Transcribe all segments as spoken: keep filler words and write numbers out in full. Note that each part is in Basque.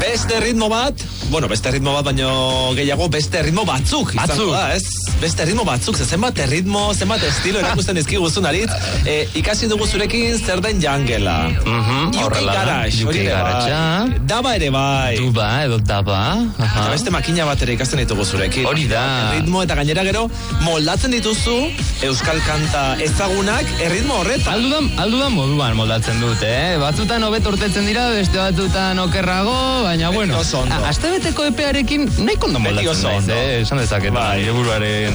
Beste ritmo bat, bueno, beste ritmo bat, baino gehiago beste ritmo batzuk. Batzuk. Da, ez? Beste ritmo batzuk, ze zenbat ritmo, zenbat estilo erakusten dizkigu zunarit. E, ikasi dugu zurekin zer den jangela. Mhm, U K Garage, hori ere bai. Daba ere bai. Duba edo daba. Eta beste makina bat ere ikasten ditugu zurekin. Hori da. Ritmo eta gainera gero moldatzen dituzu euskal kanta ezagunak erritmo horretan. Aldudan, aldudan moduan moldatzen dut, eh? Batzutan hobet urtetzen dira, beste batzutan okerrago, baina bueno. Astebeteko epearekin nahiko ondo moldatzen naiz, eh? Esan dezaket, nire buruaren...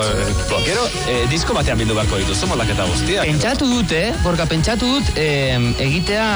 Gero, eh, disko batean bildu beharko dituzu moldaketa guztiak. Pentsatu dut, eh? Borka, pentsatu dut eh, egitea...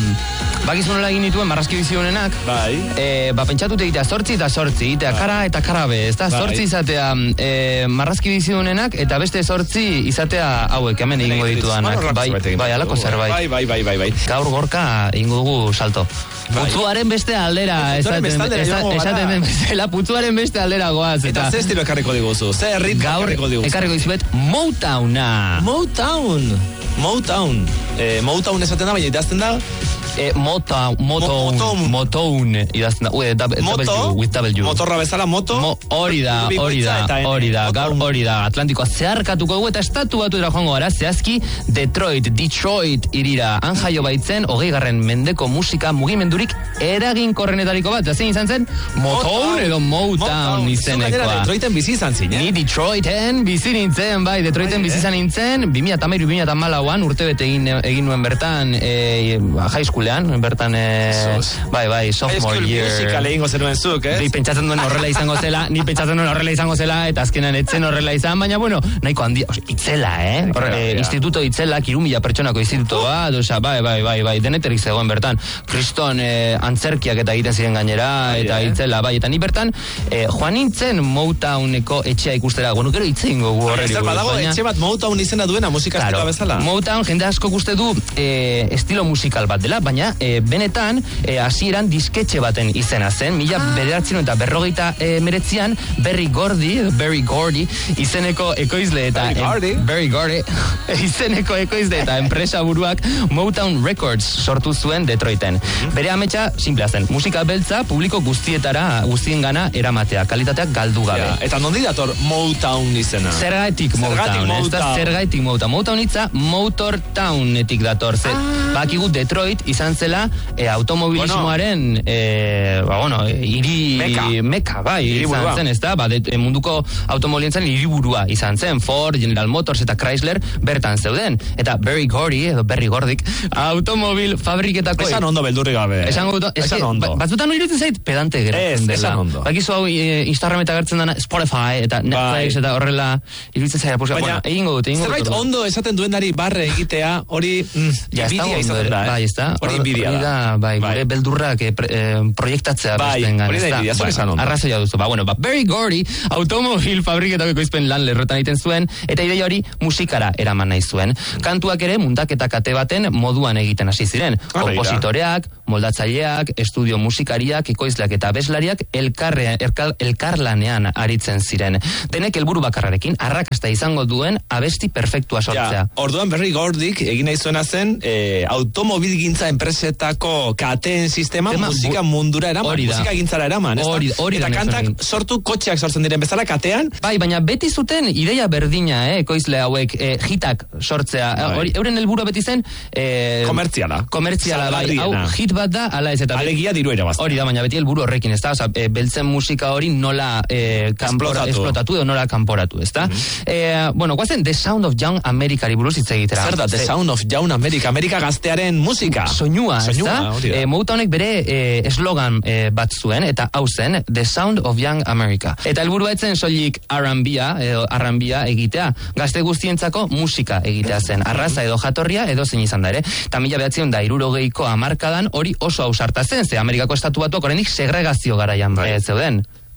Bakizu nola egin dituen marrazki bizionenak. Bai. Eh, ba, pentsatu dut egitea sortzi eta sortzi, egitea bai. Kara eta karabe, ez da? Bai. Sortzi izatea eh, marrazki bizionenak eta beste sortzi izatea hauek, hemen egingo ditudanak. Bai, bai, alako zerbait. Bai, bai, bai, bai, bai. Gaur gorka egingo dugu salto. Bai. Putzuaren beste aldera, esaten, esaten den bezala, putzuaren beste aldera goaz. Eta, eta ze estilo ekarriko diguzu? Ze ritmo ekarriko diguzu? Ekarriko dizuet Motowna. Motown. Motown. Eh, Motown esaten da, baina idazten da... Eh, Motown, Motown, Motown, idazten da, ue, W, with W. Motorra bezala, moto. Hori da, hori da, hori da, gaur hori da, Atlantikoa zeharkatuko dugu eta estatu batu dira joango gara, zehazki Detroit, Detroit irira, han jaio baitzen, hogei garren mendeko musika mugimendurik eraginkorrenetariko bat, zein izan zen? Motown edo Motown izenekoa. Detroiten bizi izan zinen. Ni Detroiten bizi nintzen, bai, Detroiten bizi izan nintzen, bi mila hamairu bi mila hamalauan urte bete egin nuen bertan, high school bertan, eh, bai, bai, sophomore year. Musical egingo zenuen zuk, eh? Ni pentsatzen duen horrela izango zela, ni pentsatzen duen horrela izango zela, eta azkenan etzen horrela izan, baina, bueno, nahiko handia, itzela, eh? Horre, eh, instituto itzela, kirumila pertsonako instituto bat, osea, bai, bai, bai, bai, deneterik zegoen bertan, kriston eh, antzerkiak eta egiten ziren gainera, eta itzela, bai, eta ni bertan, eh, joan nintzen Motowneko etxea ikustera, bueno, gero itzein gogu horreri. Ez badago, etxe bat Motown izena duena musika estila bezala? Motown, jende asko uste du eh, estilo musikal bat dela, baina e, benetan e, hasieran disketxe baten izena zen, mila ah. bederatzen eta berrogeita e, meretzian Berry Gordy, Berry Gordy izeneko ekoizle eta Berry Gordy, em, Berry Gordy izeneko ekoizle eta enpresa buruak Motown Records sortu zuen Detroiten. Mm-hmm. Bere ametsa simplea zen, musika beltza publiko guztietara, guztien gana eramatea, kalitateak galdu gabe. Ja, eta nondi dator Motown izena? Zergatik Motown, ez da zergatik Motown. Motown itza Motor Townetik dator, ze, ah. bakigu Detroit izan zela e, automobilismoaren bueno. e, ba, bueno, iri meka, meka bai, iri izan zen, ez da, ba, de, munduko automobilientzan iriburua izan zen, Ford, General Motors eta Chrysler bertan zeuden, eta Berry Gordy edo Berry Gordik automobil fabriketako esan ondo beldurri gabe, esan, esan ondo ba, batzutan no irutzen zait pedante geratzen dela, esan ondo bakizu hau e, Instagram eta gertzen dana Spotify eta Netflix bai. Eta horrela irutzen zait baina, bueno, egingo dut, egingo dut zerbait ondo esaten duenari barre egitea hori mm, ja, bidia izaten da, bai, ez da, hori bidia da, bai, bai. Gure beldurrak eh, eh, proiektatzea bai, bestengan, hori da bidia, zor esan ondo arrazoia duzu, ba, bueno, ba, Berry Gordy automobil fabriketako ekoizpen lan lerrotan egiten zuen, eta ideia hori musikara eraman nahi zuen, kantuak ere mundaketa kate baten moduan egiten hasi ziren, kompositoreak, moldatzaileak, estudio musikariak, ekoizleak eta abeslariak elkarre, elkar, elkarlanean aritzen ziren. Denek helburu bakarrarekin arrakasta izango duen abesti perfektua sortzea. Ja, orduan Berry Gordyk egin nahi zuena zen eh, automobilgintza enpresetako kateen sistema Tema, musika mundura eraman, musika gintzara eraman, ez ori, ori eta kantak zen. Sortu kotxeak sortzen diren bezala katean. Bai, baina beti zuten ideia berdina, eh, ekoizle hauek eh, hitak sortzea. Bai. Euren helburua beti zen eh, komertziala. Komertziala, bai, hau hit bat da, ala ez eta alegia diru ere bazta. Hori da, baina beti helburu horrekin, ez da, oza, e, beltzen musika hori nola e, kanpora, esplotatu edo nola kanporatu, ez da. Mm-hmm. E, bueno, guazen The Sound of Young Americari buruz hitz egitera. Zer da, The Sound of Young America, Amerika gaztearen musika. Soinua, ez da. E, Motownek bere e, eslogan e, bat zuen, eta hau zen, The Sound of Young America. Eta helburua etzen soilik R and B-a, edo R and B-a egitea, gazte guztientzako musika egitea zen, arraza edo jatorria edo zein izan da ere. Ta mila behatzen da hirurogeiko hamarkadan hori oso ausarta zen, ze Amerikako estatu batuak oraindik segregazio garaian e, zeuden.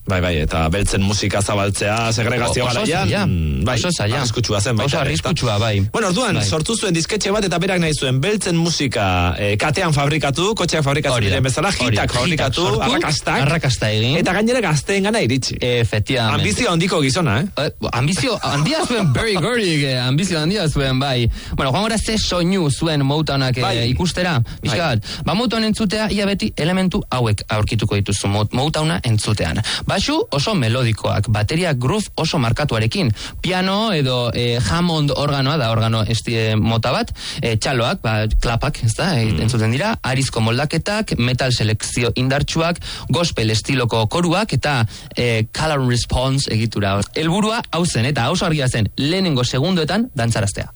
Bai, bai, eta beltzen musika zabaltzea, segregazio garaian. Bai, oso zaila. Arriskutsua zen. Oso arriskutsua, bai. Bueno, orduan, sortu zuen disketxe bat eta berak nahi zuen beltzen musika katean fabrikatu, kotxeak fabrikatu diren bezala, hitak fabrikatu, arrakastak. Arrakasta egin. Eta gainera gazteen gana iritsi. Efectivamente. Ambizio handiko gizona, eh? Ambizio handia zuen, very gordy, ambizio handia zuen, bai. Bueno, joan gora ze soinu zuen Motownak ikustera, bizkat. Ba, Motown entzutea, ia beti elementu hauek aurkituko dituzu Motowna entzutean. Basu oso melodikoak, bateria groove oso markatuarekin, piano edo eh, Hammond organoa da, organo estie mota bat, eh, txaloak, ba, klapak, ez da, mm. entzuten dira, arizko moldaketak, metal selekzio indartsuak, gospel estiloko koruak, eta eh, color response egitura. Helburua hau zen, eta oso argia zen, lehenengo segundoetan dantzaraztea.